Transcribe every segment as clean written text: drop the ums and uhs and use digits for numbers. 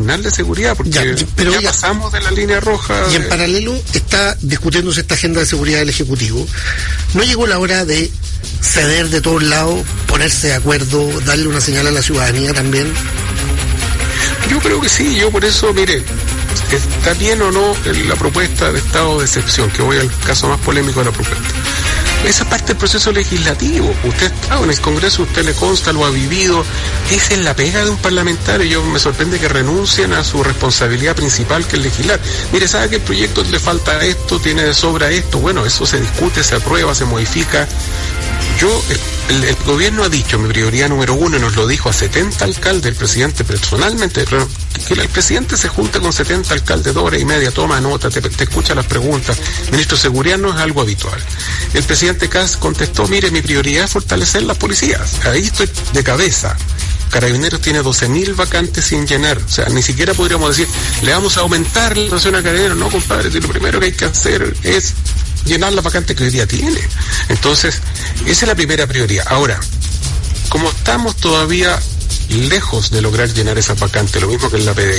Nacional de Seguridad, porque ya pasamos de la línea roja. Y en paralelo está discutiéndose esta agenda de seguridad del Ejecutivo. ¿No llegó la hora de ceder de todos lados, ponerse de acuerdo, darle una señal a la ciudadanía también? Yo creo que sí, yo por eso, mire, está bien o no la propuesta de estado de excepción, que voy al caso más polémico de la propuesta. Esa parte del proceso legislativo, usted ha estado en el Congreso, usted le consta, lo ha vivido, esa es la pega de un parlamentario. Yo me sorprende que renuncien a su responsabilidad principal, que es legislar. Mire, sabe que el proyecto le falta esto, tiene de sobra esto, bueno, eso se discute, se aprueba, se modifica. El gobierno ha dicho, mi prioridad número 1, nos lo dijo a 70 alcaldes, el presidente personalmente, que el presidente se junta con 70 alcaldes 2 horas y media, toma nota, te escucha las preguntas. Ministro de Seguridad no es algo habitual. El presidente Kast contestó, mire, mi prioridad es fortalecer las policías, ahí estoy de cabeza. Carabineros tiene 12.000 vacantes sin llenar, o sea, ni siquiera podríamos decir, le vamos a aumentar la dotación a Carabineros. No, compadre, si lo primero que hay que hacer es llenar la vacante que hoy día tiene. Entonces, esa es la primera prioridad. Ahora, como estamos todavía lejos de lograr llenar esa vacante, lo mismo que en la PDI,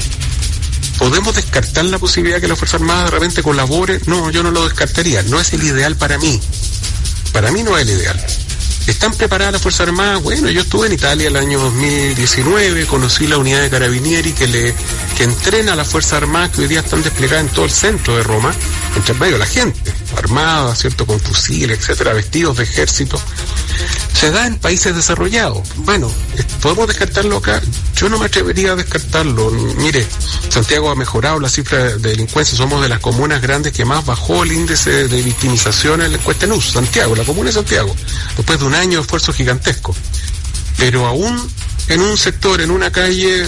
¿podemos descartar la posibilidad que la Fuerza Armada de repente colabore? No, yo no lo descartaría, no es el ideal para mí. Para mí no es el ideal. ¿Están preparadas las Fuerzas Armadas? Bueno, yo estuve en Italia el año 2019, conocí la unidad de Carabinieri que entrena a las Fuerzas Armadas que hoy día están desplegadas en todo el centro de Roma, entre medio de la gente, armada, ¿cierto?, con fusiles, etcétera, vestidos de ejército. Se da en países desarrollados. Bueno, ¿podemos descartarlo acá? Yo no me atrevería a descartarlo. Mire, Santiago ha mejorado la cifra de delincuencia, somos de las comunas grandes que más bajó el índice de victimización en la encuesta NUS, Santiago, la comuna de Santiago, después de un año de esfuerzo gigantesco. Pero aún en un sector, en una calle,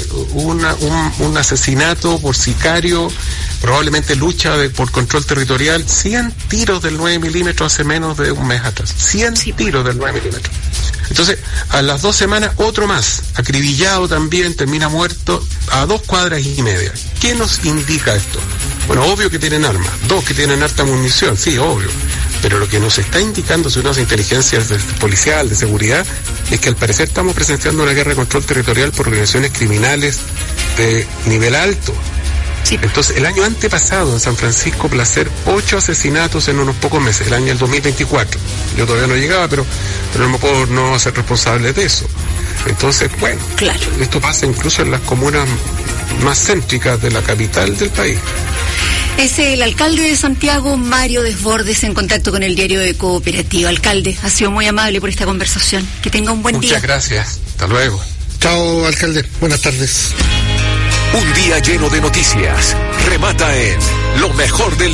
un asesinato por sicario, probablemente lucha por control territorial, 100 tiros del 9 milímetros hace menos de un mes atrás. 100 tiros del 9 milímetros. Entonces, a las 2 semanas, otro más, acribillado también, termina muerto a 2 cuadras y media. ¿Qué nos indica esto? Bueno, obvio que tienen armas, 2 que tienen harta munición, sí, obvio. Pero lo que nos está indicando, según las inteligencias policial, de seguridad, es que al parecer estamos presenciando una guerra de control territorial por organizaciones criminales de nivel alto. Sí. Entonces, el año antepasado en San Francisco Placer, 8 asesinatos en unos pocos meses, el año del 2024. Yo todavía no llegaba, pero no me puedo no hacer responsable de eso. Entonces, bueno, claro, esto pasa incluso en las comunas más céntricas de la capital del país. Es el alcalde de Santiago, Mario Desbordes, en contacto con el diario de Cooperativa. Alcalde, ha sido muy amable por esta conversación. Que tenga un buen día. Muchas gracias. Hasta luego. Chao, alcalde. Buenas tardes. Un día lleno de noticias. Remata en Lo Mejor del